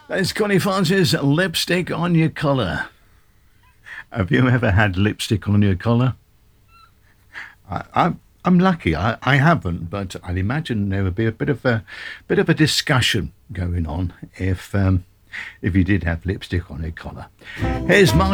That's Connie Francis, Lipstick on Your Collar. Have you ever had lipstick on your collar? I'm lucky. I haven't, but I'd imagine there would be a bit of a discussion going on if you did have lipstick on your collar. Here's Mark.